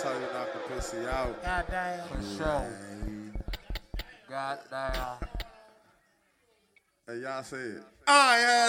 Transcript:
how you knock a pussy out. Goddamn. For sure. Goddamn. Hey, y'all say it. I had